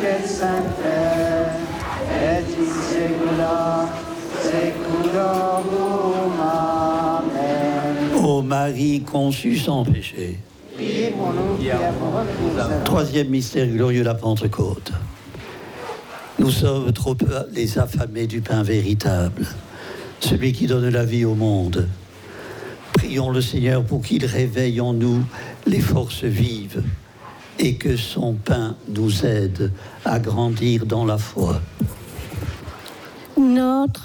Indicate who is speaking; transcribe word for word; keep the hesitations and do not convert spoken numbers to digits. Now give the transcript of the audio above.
Speaker 1: et sancte, et in saecula saeculorum. Amen.
Speaker 2: Ô Marie conçue sans péché.
Speaker 1: Priez pour nous qui avons recours à vous.
Speaker 2: Troisième mystère glorieux, la Pentecôte. Nous sommes trop peu les affamés du pain véritable, celui qui donne la vie au monde. Prions le Seigneur pour qu'il réveille en nous les forces vives et que son pain nous aide à grandir dans la foi.
Speaker 3: Notre